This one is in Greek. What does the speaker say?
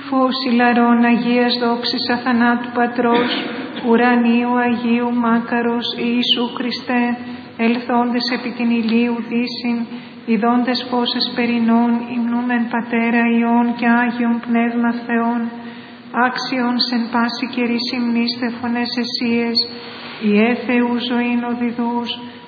φως ηλαρών Αγίας δόξης αθανάτου Πατρός, ουρανίου Αγίου Μάκαρος Ιησού Χριστέ, ελθόντες επί την ηλίου δύσιν, ιδώντες φως εσπερινών, υμνούμεν Πατέρα Υιόν και Άγιον Πνεύμα Θεόν, άξιον σεν πάση καιρής υμνήστε φωνές εσίες, ιέ Θεού ζωήν οδηδούς,